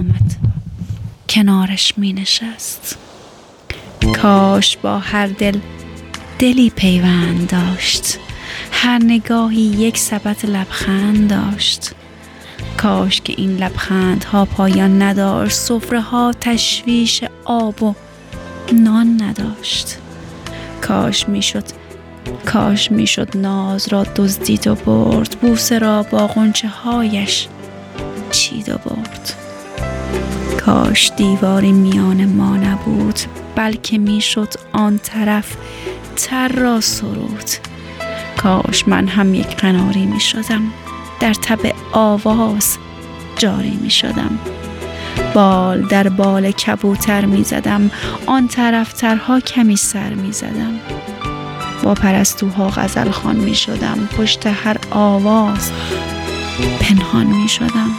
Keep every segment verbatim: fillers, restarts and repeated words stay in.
آمد، کنارش می نشست. کاش با هر دل دلی پیوند داشت، هر نگاهی یک سبد لبخند داشت. کاش که این لبخند ها پایان نداشت، سفره ها تشویش آب و نان نداشت. کاش میشد کاش میشد ناز را دزدید و برد، بوسه را با غنچه هایش چید و برد. کاش دیواری میان ما نبود، بلکه میشد آن طرف تر را سرود. کاش من هم یک قناری می شدم، در تب آواز جاری می شدم. بال در بال کبوتر می زدم، آن طرف ترها کمی سر می زدم. با پرستوها غزل خوان می شدم، پشت هر آواز پنهان می شدم.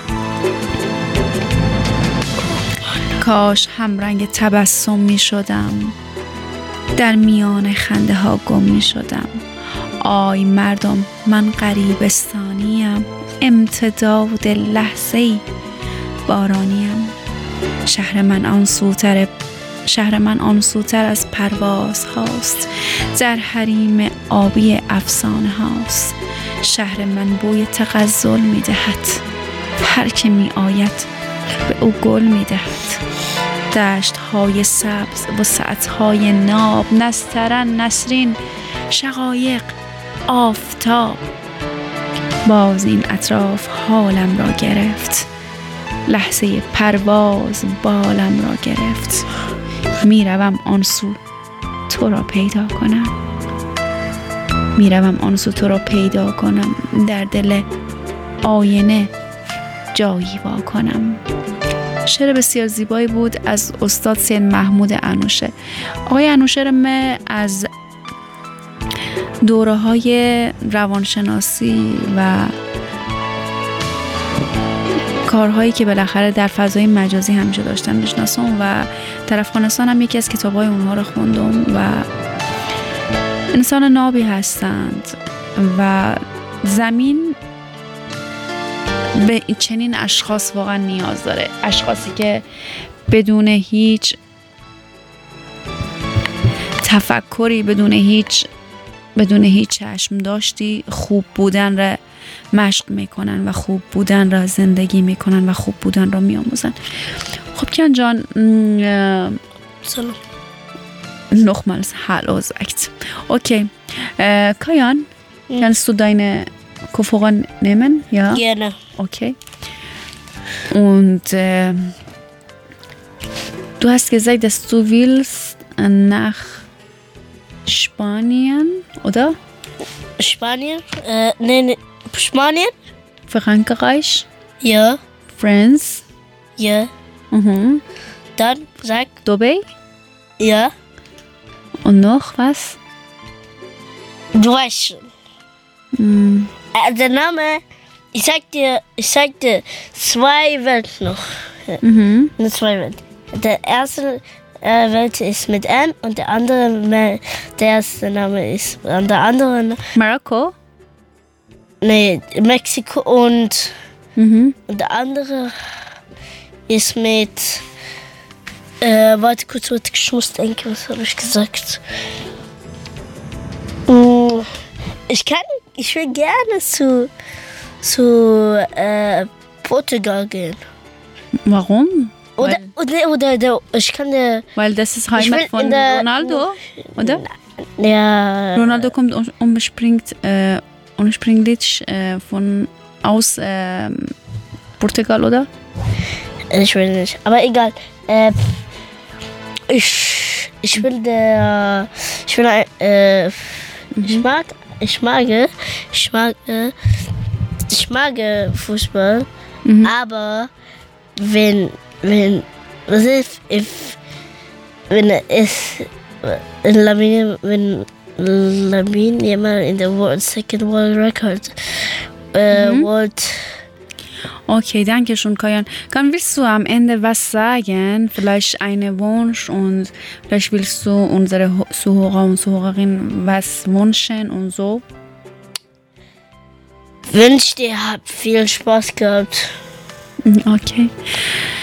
کاش هم رنگ تبسم می شدم، در میان خنده ها گم می شدم. آی مردم، من غریبستانیم، امتداد لحظه‌ای بارانیم. شهر من آن سوتر شهر من آن سوتر از پرواز هاست، در حریم آبی افسانه هاست. شهر من بوی تغزل می دهد، هر که می آید به او گل می دهد. دشت های سبز و ساعت های ناب، نسترن، نسرین، شقایق، آفتاب. باز این اطراف حالم را گرفت، لحظه پرواز بالم را گرفت. میروم آن سو تو را پیدا کنم، میروم آن سو تو را پیدا کنم، در دل آینه جایی وا کنم. شعر بسیار زیبایی بود از استاد سید محمود انوشه. آقای انوشه را من از دوره های روانشناسی و کارهایی که بالاخره در فضای مجازی همیشه داشتن میشناسم و در افغانستان هم یکی از کتابای اونها رو خوندم و انسان نابی هستند و زمین به چنین اشخاص واقعا نیاز داره. اشخاصی که بدون هیچ تفکری، بدون هیچ بدون هیچ چشم داشتی خوب بودن را مشق میکنن و خوب بودن را زندگی میکنن و خوب بودن را میآموزن. خب کیان جان، سلام. nochmals hallo sagt. Okay. Äh, Kajan, hm. kannst du deine Kopfhörer nehmen? Ja. Gerne. Okay. Und äh, du hast gesagt, dass du willst nach Spanien, oder? Spanien? Äh, nee, nee. Spanien? Frankreich? Ja. France? Ja. Mhm. Dann sag. Dubai? Ja. Und noch was? Du weißt schon. Mhm. Äh, der Name, ich sag dir, ich sag dir zwei Welten noch. Ja. Mhm. Nur zwei Welten. Der erste äh, Welt ist mit M und der andere, der erste Name ist, und der andere. Marokko? Nee, Mexiko und, mhm. und der andere ist mit, äh, warte kurz, warte, ich muss denken, was habe ich gesagt? Ich kann, ich will gerne zu, zu äh, Portugal gehen. Warum? Oder, oder, oder, oder, ich kann der... Weil das ist Heimat von der, Ronaldo, oder? Ja. Ronaldo kommt ursprünglich, äh, ursprünglich äh, von aus äh, Portugal, oder? Ich will nicht, aber egal. Äh, ich, ich will der... Ich will... Äh, mhm. Ich mag... Ich mag... Ich mag... Ich mag Fußball, mhm. aber wenn... Wenn, was ist, if, wenn es, in Lamine, wenn Lamine jemand in der World, Second World Record, äh, mhm. World. Okay, danke schön, Kajan. Kann, willst du am Ende was sagen? Vielleicht einen Wunsch und vielleicht willst du unsere Zuhörer und Zuhörerinnen was wünschen und so? Wünsche dir, habt viel Spaß gehabt. Okay.